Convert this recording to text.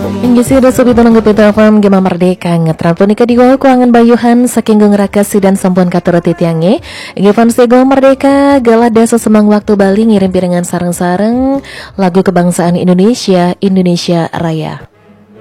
Inggih da subi tulung gepit FM Gema Merdeka ngetran punika digawa kuangan bayuhan saking geng rakasi dan sampun katurut titiange. Inggih fans Gema Merdeka galah dasa semang waktu Bali ngirim piringan sareng-sareng lagu kebangsaan Indonesia Raya.